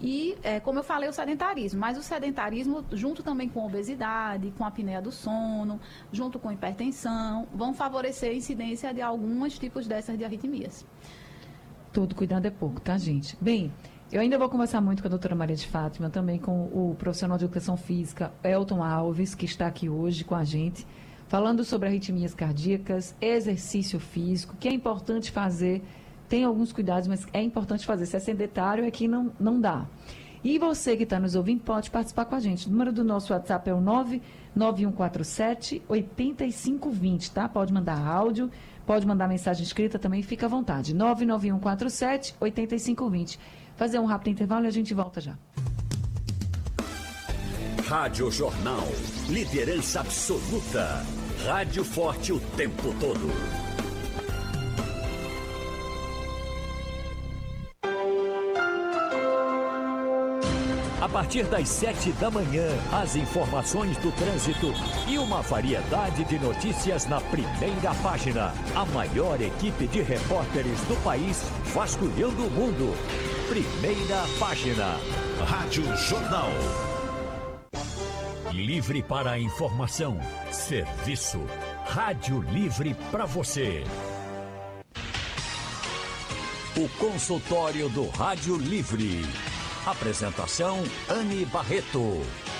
E, como eu falei, o sedentarismo, mas o sedentarismo, junto também com a obesidade, com a apneia do sono, junto com a hipertensão, vão favorecer a incidência de alguns tipos dessas de arritmias. Todo cuidado é pouco, tá, gente? Bem, eu ainda vou conversar muito com a doutora Maria de Fátima, também com o profissional de educação física, Elton Alves, que está aqui hoje com a gente, falando sobre arritmias cardíacas, exercício físico, que é importante fazer. Tem alguns cuidados, mas é importante fazer. Se é sedentário, é que não dá. E você que está nos ouvindo pode participar com a gente. O número do nosso WhatsApp é o 99147-8520, tá? Pode mandar áudio, pode mandar mensagem escrita também, fica à vontade. 99147-8520. Fazer um rápido intervalo e a gente volta já. Rádio Jornal. Liderança absoluta. Rádio forte o tempo todo. A partir das 7 da manhã, as informações do trânsito e uma variedade de notícias na primeira página. A maior equipe de repórteres do país vasculhando o mundo. Primeira página. Rádio Jornal. Livre para a informação. Serviço. Rádio livre para você. O consultório do Rádio Livre. Apresentação, Anne Barreto.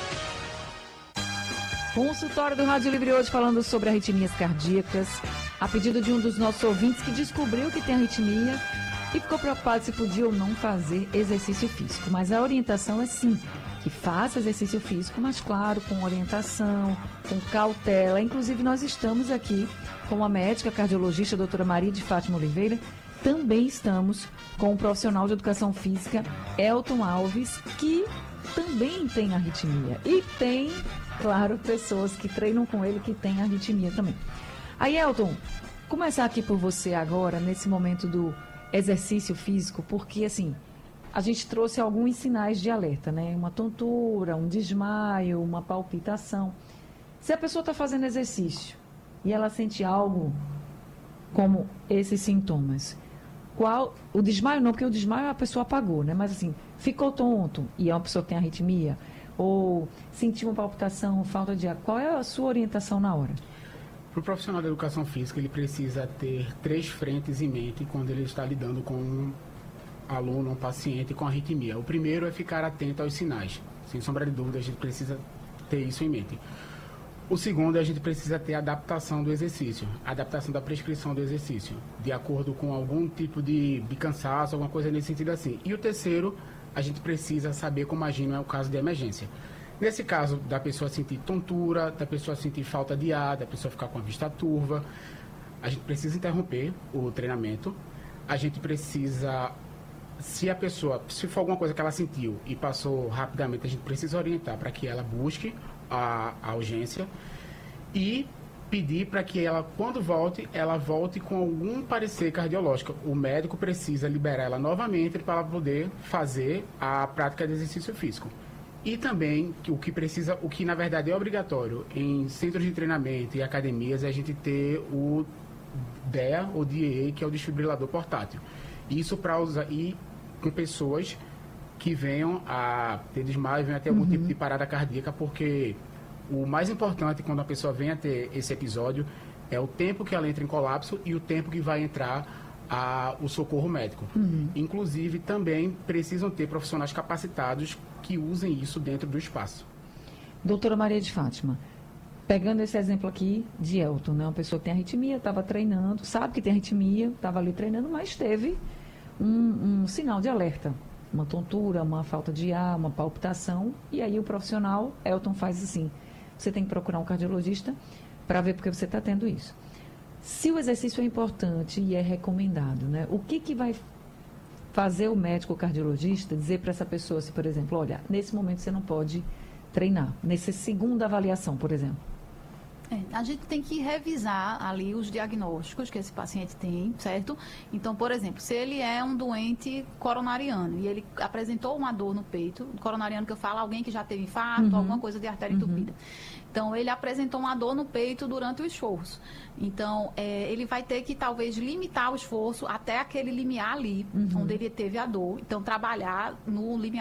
Consultório do Rádio Livre hoje falando sobre arritmias cardíacas, a pedido de um dos nossos ouvintes que descobriu que tem arritmia e ficou preocupado se podia ou não fazer exercício físico. Mas a orientação é sim, que faça exercício físico, mas claro, com orientação, com cautela. Inclusive nós estamos aqui com a médica cardiologista, a doutora Maria de Fátima Oliveira. Também estamos com o profissional de educação física, Elton Alves, que também tem arritmia. E tem, claro, pessoas que treinam com ele que têm arritmia também. Aí, Elton, começar aqui por você agora, nesse momento do exercício físico, porque, assim, a gente trouxe alguns sinais de alerta, né? Uma tontura, um desmaio, uma palpitação. Se a pessoa está fazendo exercício e ela sente algo como esses sintomas, o desmaio não, porque o desmaio a pessoa apagou, né? Mas assim, ficou tonto e é uma pessoa que tem arritmia, ou sentiu uma palpitação, falta de ar, qual é a sua orientação na hora? Para o profissional da educação física, ele precisa ter 3 frentes em mente quando ele está lidando com um aluno, um paciente com arritmia. O primeiro é ficar atento aos sinais. Sem sombra de dúvida, a gente precisa ter isso em mente. O segundo, a gente precisa ter a adaptação do exercício, a adaptação da prescrição do exercício, de acordo com algum tipo de cansaço, alguma coisa nesse sentido assim. E o terceiro, a gente precisa saber como agir no caso de emergência. Nesse caso, da pessoa sentir tontura, da pessoa sentir falta de ar, da pessoa ficar com a vista turva, a gente precisa interromper o treinamento, a gente precisa, se for alguma coisa que ela sentiu e passou rapidamente, a gente precisa orientar para que ela busque a urgência e pedir para que ela, quando volte, ela volte com algum parecer cardiológico. O médico precisa liberar ela novamente para ela poder fazer a prática de exercício físico. E também, o que na verdade é obrigatório em centros de treinamento e academias, é a gente ter o DEA ou DEA, que é o desfibrilador portátil. Isso para usar e com pessoas que venham a ter desmaio, venham a ter algum tipo de parada cardíaca, porque o mais importante quando a pessoa vem a ter esse episódio é o tempo que ela entra em colapso e o tempo que vai entrar o socorro médico. Inclusive, também precisam ter profissionais capacitados que usem isso dentro do espaço. Doutora Maria de Fátima, pegando esse exemplo aqui de Elton, né? Uma pessoa que tem arritmia, estava treinando, sabe que tem arritmia, estava ali treinando, mas teve um sinal de alerta. Uma tontura, uma falta de ar, uma palpitação, e aí o profissional, Elton, faz assim, você tem que procurar um cardiologista para ver porque você está tendo isso. Se o exercício é importante e é recomendado, né, o que vai fazer o médico cardiologista dizer para essa pessoa, se, por exemplo, olha, nesse momento você não pode treinar, nessa segunda avaliação, por exemplo? A gente tem que revisar ali os diagnósticos que esse paciente tem, certo? Então, por exemplo, se ele é um doente coronariano e ele apresentou uma dor no peito, coronariano que eu falo, alguém que já teve infarto, alguma coisa de artéria entupida. Então, ele apresentou uma dor no peito durante o esforço. Então, ele vai ter que talvez limitar o esforço até aquele limiar ali, onde ele teve a dor. Então, trabalhar no limiar